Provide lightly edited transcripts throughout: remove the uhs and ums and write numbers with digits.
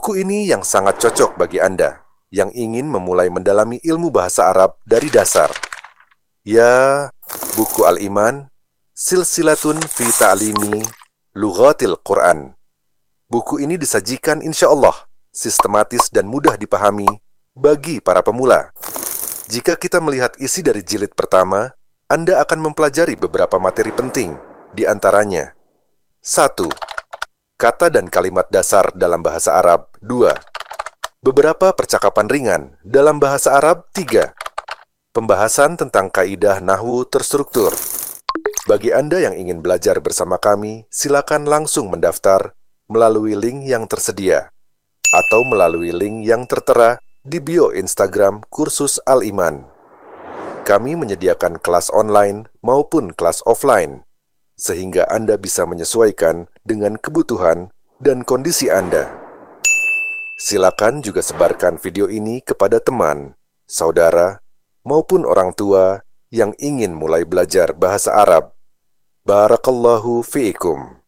Buku ini yang sangat cocok bagi Anda yang ingin memulai mendalami ilmu bahasa Arab dari dasar. Ya, buku Al-Iman, Silsilatun fi Ta'limi Lughatil Quran. Buku ini disajikan insya Allah sistematis dan mudah dipahami bagi para pemula. Jika kita melihat isi dari jilid pertama, Anda akan mempelajari beberapa materi penting, di antaranya 1. Kata dan kalimat dasar dalam bahasa Arab 2. Beberapa percakapan ringan dalam bahasa Arab 3. Pembahasan tentang kaidah nahwu terstruktur. Bagi Anda yang ingin belajar bersama kami, silakan langsung mendaftar melalui link yang tersedia atau melalui link yang tertera di bio Instagram Kursus Al-Iman. Kami menyediakan kelas online maupun kelas offline, sehingga Anda bisa menyesuaikan dengan kebutuhan dan kondisi Anda. Silakan juga sebarkan video ini kepada teman, saudara, maupun orang tua yang ingin mulai belajar bahasa Arab. Barakallahu fiikum.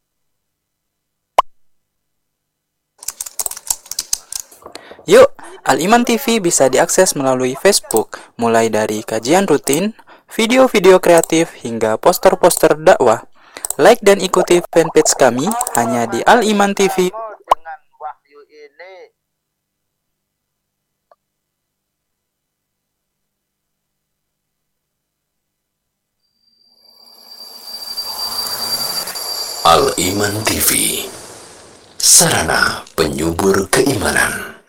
Yuk, Al-Iman TV bisa diakses melalui Facebook, mulai dari kajian rutin, video-video kreatif, hingga poster-poster dakwah. Like dan ikuti fanpage kami hanya di Al-Iman TV. Dengan wahyu ini Al-Iman TV, sarana penyubur keimanan.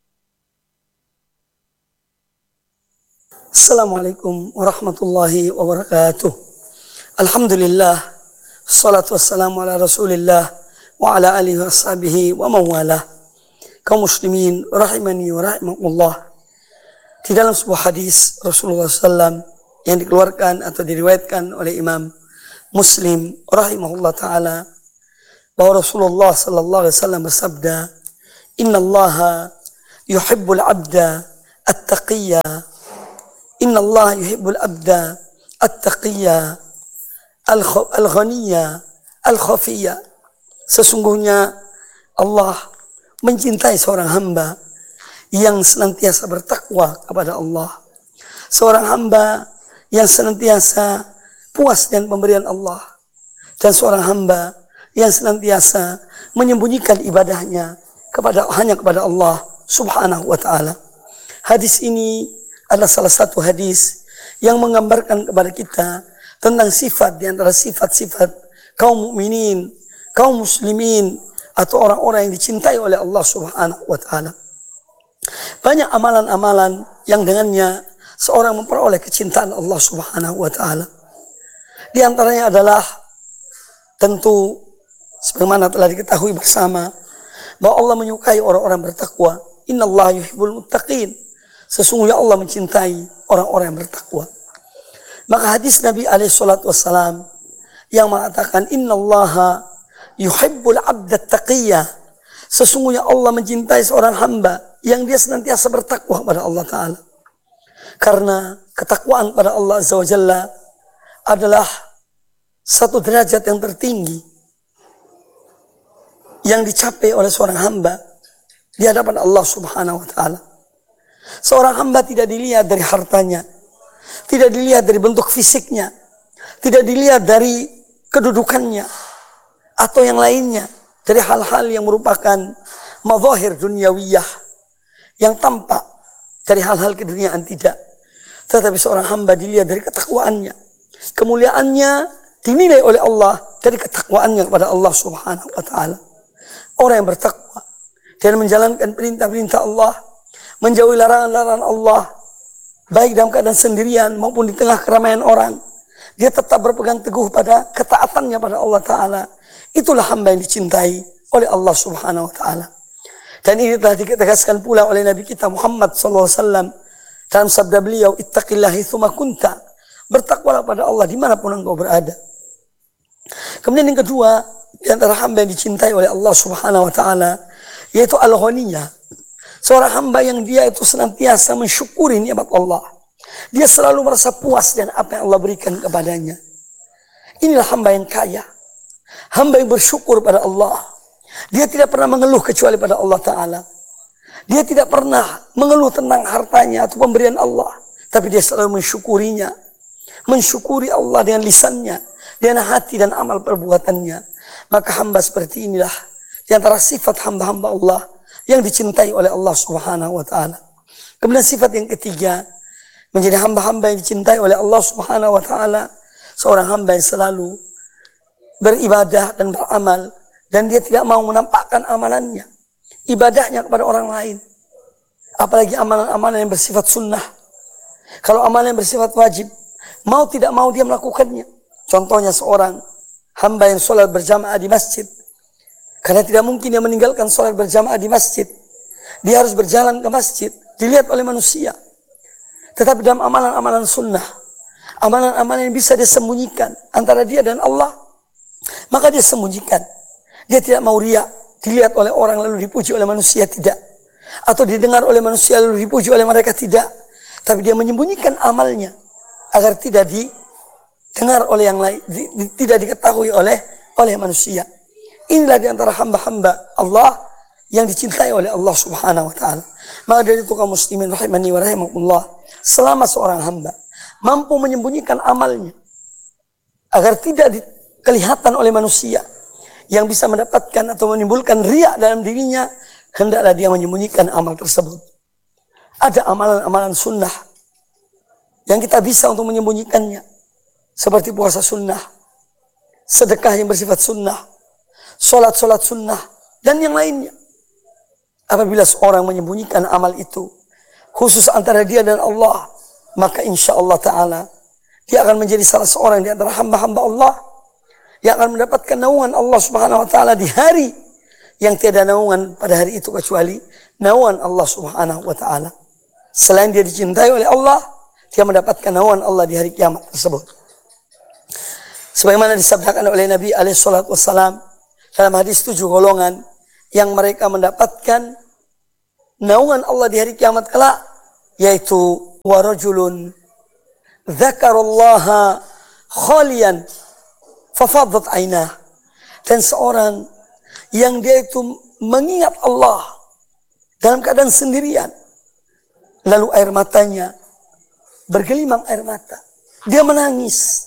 Assalamualaikum warahmatullahi wabarakatuh. Alhamdulillah, salatu wassalamu ala rasulillah wa ala alihi wa sahbihi wa mawalah. Kaum muslimin rahimani wa rahimakumullah. Di dalam sebuah hadis Rasulullah SAW yang dikeluarkan atau diriwayatkan oleh Imam Muslim rahimahullah ta'ala, bahwa Rasulullah SAW bersabda, Inna allaha yuhibbul abda at-taqiyya. Inna Allah yuhibbul abda at-taqiyya al-ghaniyya al-khafiyya. Sesungguhnya Allah mencintai seorang hamba yang senantiasa bertakwa kepada Allah, seorang hamba yang senantiasa puas dengan pemberian Allah, dan seorang hamba yang senantiasa menyembunyikan ibadahnya hanya kepada Allah subhanahu wa ta'ala. Hadis ini adalah salah satu hadis yang menggambarkan kepada kita tentang sifat di antara sifat-sifat kaum mukminin, kaum muslimin, atau orang-orang yang dicintai oleh Allah subhanahu wa ta'ala. Banyak amalan-amalan yang dengannya seorang memperoleh kecintaan Allah subhanahu wa ta'ala. Di antaranya adalah tentu sebagaimana telah diketahui bersama bahwa Allah menyukai orang-orang bertakwa. Inna Allah yuhibbul muttaqin. Sesungguhnya Allah mencintai orang-orang yang bertakwa. Maka hadis Nabi SAW yang mengatakan Inna Allah yuhibbul abda taqiyya. Sesungguhnya Allah mencintai seorang hamba yang dia senantiasa bertakwa kepada Allah Ta'ala. Karena ketakwaan pada Allah Azza wa Jalla adalah satu derajat yang tertinggi yang dicapai oleh seorang hamba di hadapan Allah Subhanahu wa Ta'ala. Seorang hamba tidak dilihat dari hartanya, tidak dilihat dari bentuk fisiknya, tidak dilihat dari kedudukannya atau yang lainnya, dari hal-hal yang merupakan mazahir dunyawiyah yang tampak dari hal-hal keduniaan, tidak. Tetapi seorang hamba dilihat dari ketakwaannya, kemuliaannya dinilai oleh Allah dari ketakwaannya kepada Allah Subhanahu wa Ta'ala. Orang yang bertakwa dan menjalankan perintah-perintah Allah, menjauhi larangan-larangan Allah, baik dalam keadaan sendirian maupun di tengah keramaian orang, dia tetap berpegang teguh pada ketaatannya pada Allah Ta'ala. Itulah hamba yang dicintai oleh Allah Subhanahu wa Ta'ala. Dan ini telah ditegaskan pula oleh Nabi kita Muhammad SAW dalam sabda beliau, ittaqillahi tsumma kunta. Bertakwalah pada Allah dimanapun engkau berada. Kemudian yang kedua, di antara hamba yang dicintai oleh Allah Subhanahu wa Ta'ala, yaitu al-ghaniyah. Seorang hamba yang dia itu senantiasa mensyukuri nikmat Allah. Dia selalu merasa puas dengan apa yang Allah berikan kepadanya. Inilah hamba yang kaya, hamba yang bersyukur pada Allah. Dia tidak pernah mengeluh kecuali pada Allah Ta'ala. Dia tidak pernah mengeluh tentang hartanya atau pemberian Allah, tapi dia selalu mensyukurinya. Mensyukuri Allah dengan lisannya, dengan hati dan amal perbuatannya. Maka hamba seperti inilah di antara sifat hamba-hamba Allah yang dicintai oleh Allah Subhanahu wa taala. Kemudian sifat yang ketiga, menjadi hamba-hamba yang dicintai oleh Allah Subhanahu wa taala, seorang hamba yang selalu beribadah dan beramal, dan dia tidak mau menampakkan amalannya, ibadahnya kepada orang lain. Apalagi amalan-amalan yang bersifat sunnah. Kalau amalan yang bersifat wajib, mau tidak mau dia melakukannya. Contohnya seorang hamba yang sholat berjamaah di masjid. Karena tidak mungkin dia meninggalkan sholat berjamaah di masjid. Dia harus berjalan ke masjid, dilihat oleh manusia. Tetapi dalam amalan-amalan sunnah, amalan-amalan yang bisa dia sembunyikan antara dia dan Allah, maka dia sembunyikan. Dia tidak mau riya, dilihat oleh orang lalu dipuji oleh manusia, tidak. Atau didengar oleh manusia lalu dipuji oleh mereka, tidak. Tapi dia menyembunyikan amalnya agar tidak didengar oleh yang lain, tidak diketahui oleh manusia. Inilah di antara hamba-hamba Allah yang dicintai oleh Allah Subhanahu wa taala. Maka dari itu kaum muslimin rahimani wa rahimakumullah, selama seorang hamba mampu menyembunyikan amalnya agar tidak kelihatan oleh manusia yang bisa mendapatkan atau menimbulkan riya dalam dirinya, hendaklah dia menyembunyikan amal tersebut. Ada amalan-amalan sunnah yang kita bisa untuk menyembunyikannya, seperti puasa sunnah, sedekah yang bersifat sunnah, sholat sunnah, dan yang lainnya. Apabila seorang menyembunyikan amal itu, khusus antara dia dan Allah, maka insya Allah Ta'ala dia akan menjadi salah seorang di antara hamba-hamba Allah yang akan mendapatkan naungan Allah Subhanahu wa Ta'ala di hari yang tiada naungan pada hari itu kecuali naungan Allah Subhanahu wa Ta'ala. Selain dia dicintai oleh Allah, dia mendapatkan naungan Allah di hari kiamat tersebut. Sebagaimana disabdakan oleh Nabi SAW dalam hadis 7 golongan yang mereka mendapatkan naungan Allah di hari kiamat kelak, yaitu warajulun dzakarallaha khalian fafaddat ainah, dan seorang yang dia itu mengingat Allah dalam keadaan sendirian, lalu air matanya bergelimang air mata, dia menangis,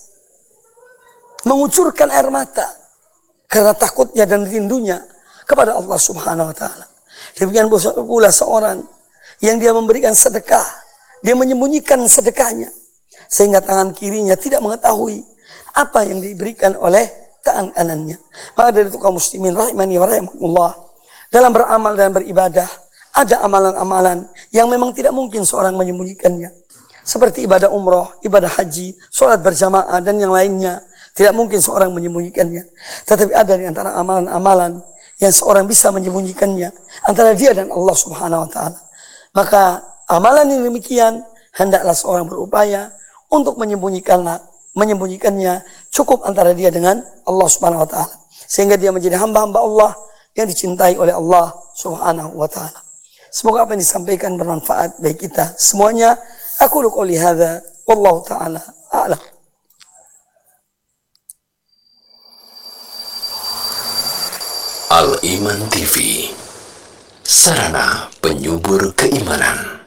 mengucurkan air mata karena takutnya dan rindunya kepada Allah Subhanahu wa taala. Demikian pula seorang yang dia memberikan sedekah, dia menyembunyikan sedekahnya sehingga tangan kirinya tidak mengetahui apa yang diberikan oleh tangan kanannya. Maka dari itu kaum muslimin rahimani wa rahimakumullah, dalam beramal dan beribadah ada amalan-amalan yang memang tidak mungkin seorang menyembunyikannya, seperti ibadah umroh, ibadah haji, sholat berjamaah, dan yang lainnya. Tidak mungkin seorang menyembunyikannya. Tetapi ada di antara amalan-amalan yang seorang bisa menyembunyikannya antara dia dan Allah Subhanahu wa taala. Maka amalan yang demikian hendaklah seorang berupaya untuk menyembunyikannya cukup antara dia dengan Allah Subhanahu wa taala, sehingga dia menjadi hamba-hamba Allah yang dicintai oleh Allah Subhanahu wa taala. Semoga apa yang disampaikan bermanfaat bagi kita semuanya. Aku qouli hadza wallahu taala a'lam. Al-Iman TV, sarana penyubur keimanan.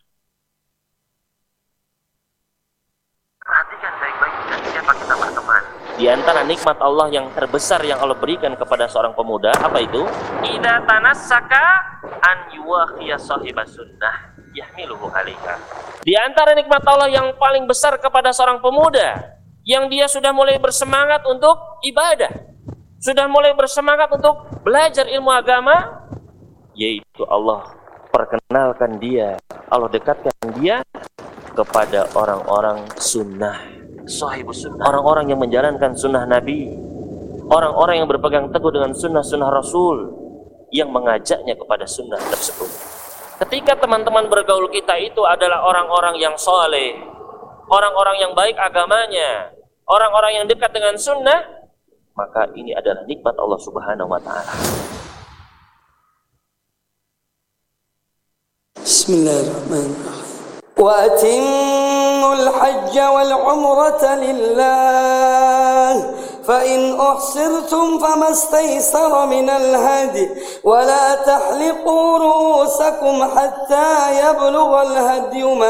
Perhatikan baik-baik dengan siapa kita berteman. Di antara nikmat Allah yang terbesar yang Allah berikan kepada seorang pemuda, apa itu? Idza tanassaka an yuwakhiya sahibas sunnah yahmiluhu 'alaiha. Di antara nikmat Allah yang paling besar kepada seorang pemuda, yang dia sudah mulai bersemangat untuk ibadah, sudah mulai bersemangat untuk belajar ilmu agama, yaitu Allah perkenalkan dia, Allah dekatkan dia kepada orang-orang sunnah, sahibus sunnah, orang-orang yang menjalankan sunnah Nabi, orang-orang yang berpegang teguh dengan sunnah-sunnah Rasul, yang mengajaknya kepada sunnah tersebut. Ketika teman-teman bergaul kita itu adalah orang-orang yang soleh, orang-orang yang baik agamanya, orang-orang yang dekat dengan sunnah, maka ini adalah nikmat Allah Subhanahu wa ta'ala. Bismillahirrahmanirrahim. Wa atimmul hajja wal umrata lillah فإن أحصرتم فما استيسر من الهدي ولا تحلقوا رؤوسكم حتى يبلغ الهدي